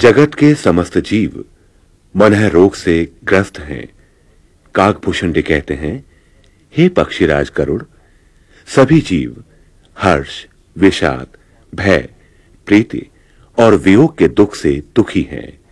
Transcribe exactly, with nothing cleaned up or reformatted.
जगत के समस्त जीव मनह रोग से ग्रस्त हैं। काकभूषण कहते हैं, हे पक्षीराज गरुड़, सभी जीव हर्ष, विषाद, भय, प्रीति और वियोग के दुख से दुखी हैं।